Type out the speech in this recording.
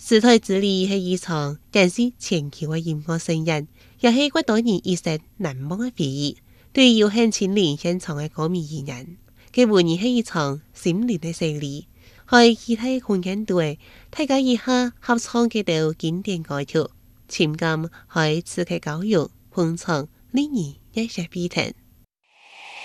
時代之旅係一場展示全球嘅音樂盛宴，也係許多人一生難忘嘅回憶。對於有幸親臨現場嘅歌迷而言，佢無疑係一場心靈嘅洗禮。喺其他空間內，大家以下合唱幾首經典歌曲，情感喺此刻交融，碰撞，令人熱血沸騰。